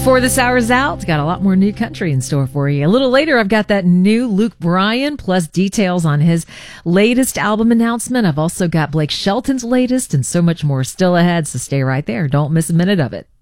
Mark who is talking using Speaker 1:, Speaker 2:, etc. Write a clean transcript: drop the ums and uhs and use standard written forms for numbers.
Speaker 1: Before this hour's out, got a lot more new country in store for you. A little later, I've got that new Luke Bryan, plus details on his latest album announcement. I've also got Blake Shelton's latest and so much more still ahead, so stay right there. Don't miss a minute of it.